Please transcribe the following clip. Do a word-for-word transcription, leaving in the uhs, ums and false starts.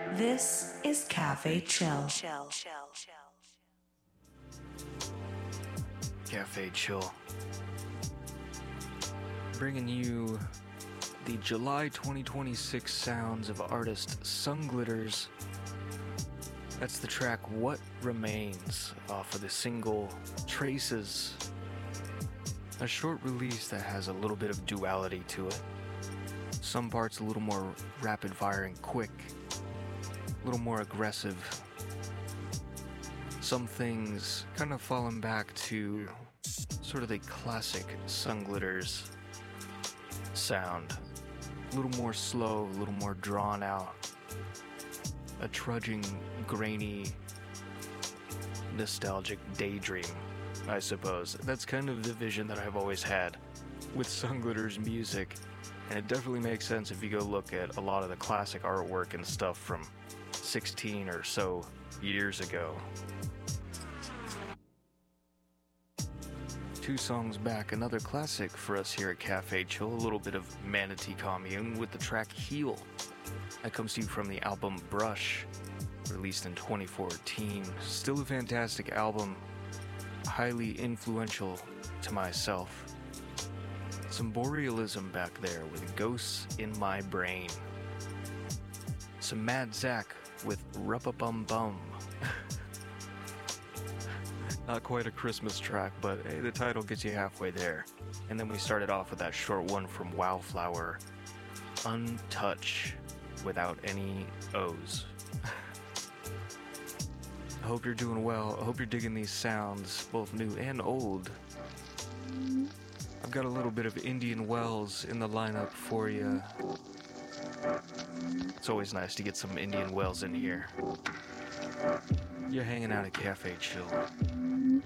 This is Cafe Chill. Cafe Chill. Bringing you the July twenty twenty-six sounds of artist Sunglitters. That's the track What Remains off of the single Traces. A short release that has a little bit of duality to it. Some parts a little more rapid fire and quick, a little more aggressive. Some things kind of falling back to sort of the classic Sunglitters sound. A little more slow, a little more drawn out. A trudging, grainy, nostalgic daydream, I suppose. That's kind of the vision that I've always had with Sunglitters music. And it definitely makes sense if you go look at a lot of the classic artwork and stuff from sixteen or so years ago. Two songs back, another classic for us here at Cafe Chill, a little bit of Manatee Commune with the track Heal. That comes to you from the album Brush, released in twenty fourteen. Still a fantastic album, highly influential to myself. Some Borealism back there with Ghosts in My Brain. Some Mad Zach with Rup-a-Bum-Bum. Not quite a Christmas track, but hey, the title gets you halfway there. And then we started off with that short one from Wildflower, Untouch, without any O's. I hope you're doing well. I hope you're digging these sounds, both new and old. I've got a little bit of Indian Wells in the lineup for you. It's always nice to get some Indian Wells in here. You're hanging out at Cafe Chill.